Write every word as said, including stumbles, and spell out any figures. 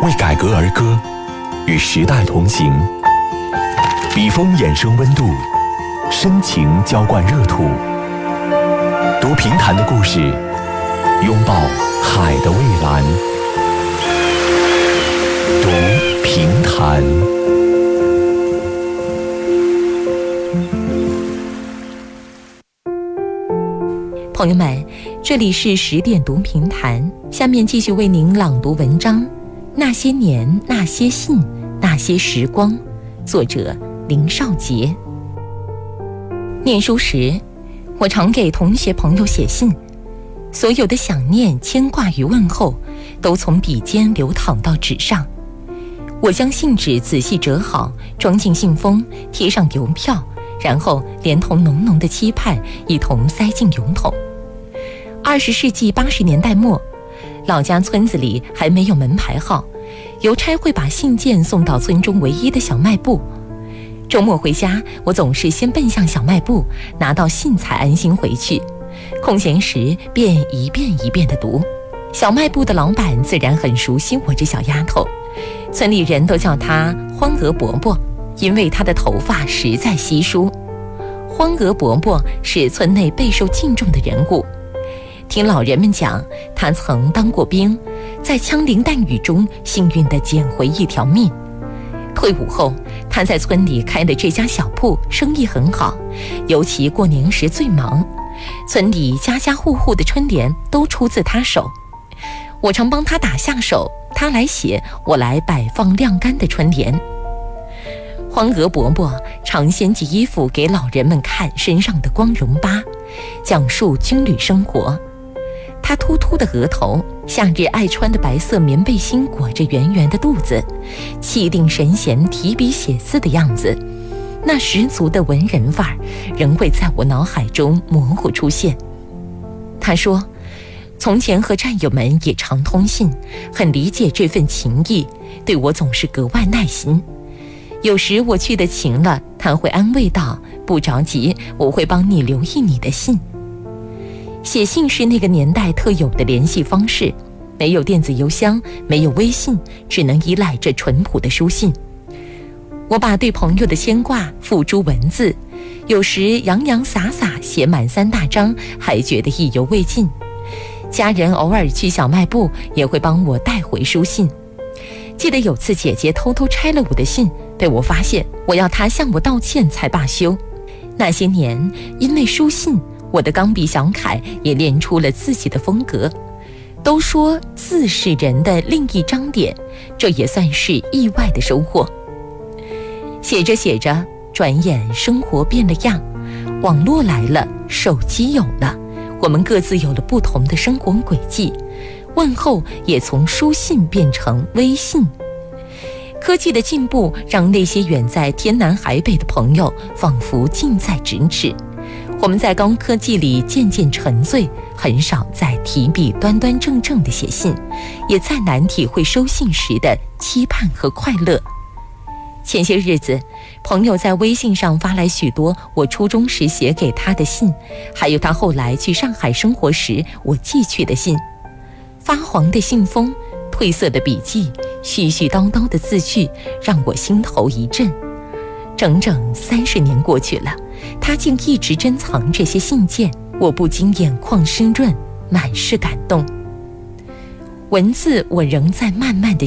为改革而歌，与时代同行。笔锋衍生温度，深情浇灌热土。读评弹的故事，拥抱海的蔚蓝。读评弹。 朋友们，这里是十点读评弹，下面继续为您朗读文章《那些年，那些信，那些时光》，作者林少杰。念书时，我常给同学朋友写信，所有的想念、牵挂与问候，都从笔尖流淌到纸上。我将信纸仔细折好，装进信封，贴上邮票，然后连同浓浓的期盼一同塞进邮筒。二十世纪八十年代末，老家村子里还没有门牌号，邮差会把信件送到村中唯一的小卖部。周末回家，我总是先奔向小卖部，拿到信才安心回去。空闲时便一遍一遍地读。小卖部的老板自然很熟悉我这小丫头，村里人都叫她欢娥伯伯，因为她的头发实在稀疏。欢娥伯伯是村内备受敬重的人物。听老人们讲，他曾当过兵，在枪林弹雨中幸运地捡回一条命。退伍后，他在村里开的这家小铺生意很好，尤其过年时最忙，村里家家户户的春联都出自他手。我常帮他打下手，他来写，我来摆放晾干的春联。欢娥伯伯常掀起衣服给老人们看身上的光荣疤，讲述军旅生活。他秃秃的额头，夏日爱穿的白色棉背心裹着圆圆的肚子，气定神闲提笔写字的样子，那十足的文人范儿仍会在我脑海中模糊出现。他说，从前和战友们也常通信，很理解这份情谊，对我总是格外耐心。有时我去得勤了，他会安慰道，不着急，我会帮你留意你的信。写信是那个年代特有的联系方式，没有电子邮箱，没有微信，只能依赖这淳朴的书信。我把对朋友的牵挂付诸文字，有时洋洋洒洒写满三大章，还觉得意犹未尽。家人偶尔去小卖部，也会帮我带回书信。记得有次姐姐偷偷拆了我的信，被我发现，我要她向我道歉才罢休。那些年，因为书信，我的钢笔小楷也练出了自己的风格。都说字是人的另一张脸，这也算是意外的收获。写着写着，转眼生活变了样，网络来了，手机有了，我们各自有了不同的生活轨迹，问候也从书信变成微信。科技的进步让那些远在天南海北的朋友仿佛近在咫尺。我们在高科技里渐渐沉醉，很少再提笔端端正正地写信，也再难体会收信时的期盼和快乐。前些日子，朋友在微信上发来许多我初中时写给他的信，还有他后来去上海生活时我寄去的信。发黄的信封，褪色的笔记，絮絮叨叨的字句，让我心头一震。整整三十年过去了，他竟一直珍藏这些信件，我不禁眼眶湿润，满是感动。文字我仍在慢慢地